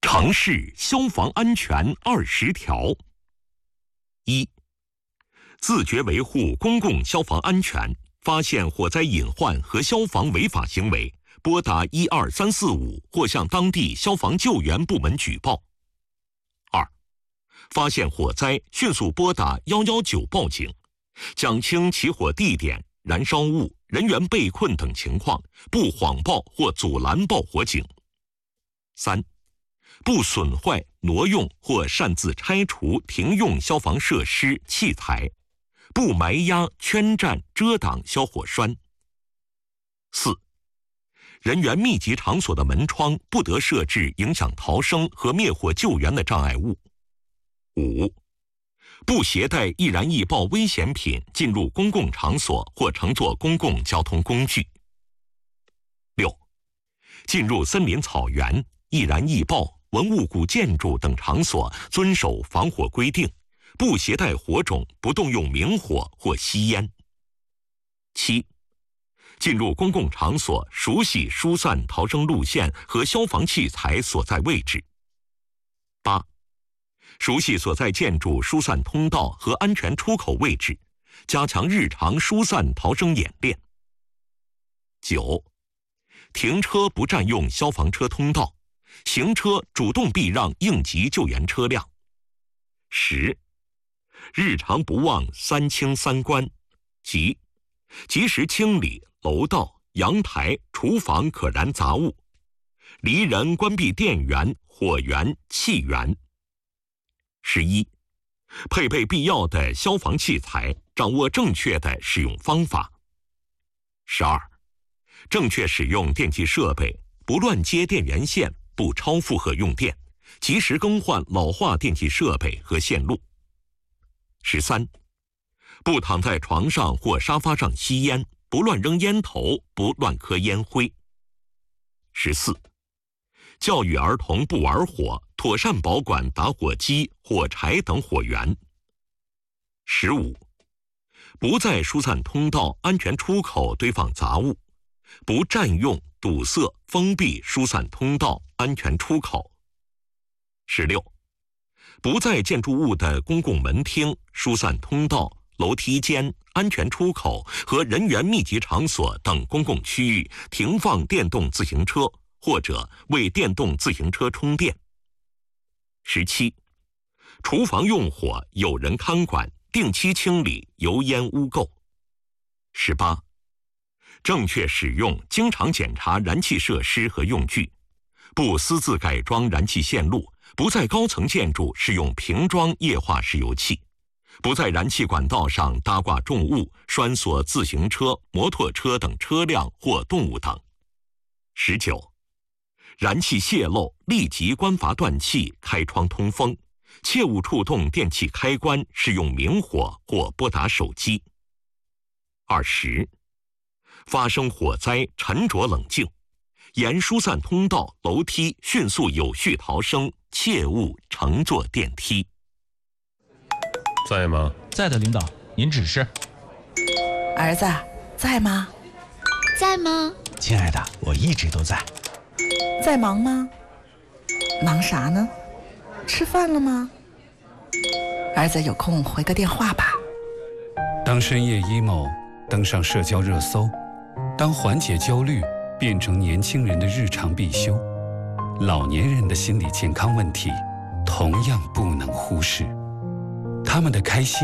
城市消防安全20条。1、自觉维护公共消防安全，发现火灾隐患和消防违法行为，拨打12345或向当地消防救援部门举报。2、发现火灾，迅速拨打119报警，讲清起火地点、燃烧物、人员被困等情况，不谎报或阻拦报火警。3、不损坏、挪用或擅自拆除停用消防设施器材，不埋压、圈占、遮挡消火栓。4、人员密集场所的门窗不得设置影响逃生和灭火救援的障碍物。5、不携带易燃易爆危险品进入公共场所或乘坐公共交通工具。6、进入森林草原、易燃易爆、文物古建筑等场所遵守防火规定，不携带火种，不动用明火或吸烟。7、进入公共场所熟悉疏散逃生路线和消防器材所在位置。8、熟悉所在建筑疏散通道和安全出口位置，加强日常疏散逃生演练。9、停车不占用消防车通道，行车主动避让应急救援车辆。10、日常不忘3清3关，即及时清理楼道、阳台、厨房可燃杂物，离人关闭电源、火源、气源。11、配备必要的消防器材，掌握正确的使用方法。12、正确使用电气设备，不乱接电源线，不超负荷用电，及时更换老化电气设备和线路。13、不躺在床上或沙发上吸烟，不乱扔烟头，不乱磕烟灰。14、教育儿童不玩火，妥善保管打火机、火柴等火源。15、不在疏散通道、安全出口堆放杂物，不占用、堵塞、封闭疏散通道、安全出口。16、不在建筑物的公共门厅、疏散通道、楼梯间、安全出口和人员密集场所等公共区域停放电动自行车，或者为电动自行车充电。17、厨房用火有人看管，定期清理油烟污垢。18、正确使用、经常检查燃气设施和用具，不私自改装燃气线路，不在高层建筑使用瓶装液化石油气，不在燃气管道上搭挂重物、拴锁自行车、摩托车等车辆或动物等。19、燃气泄漏，立即关阀断气，开窗通风，切勿触动电器开关，使用明火或拨打手机。20、发生火灾，沉着冷静，沿疏散通道、楼梯迅速有序逃生，切勿乘坐电梯。 在吗？ 在的，领导，您指示。 儿子，在吗？ 在吗？ 亲爱的，我一直都在。 在忙吗？忙啥呢？吃饭了吗？儿子有空回个电话吧。 当深夜 emo 登上社交热搜，当缓解焦虑变成年轻人的日常必修，老年人的心理健康问题同样不能忽视。他们的开心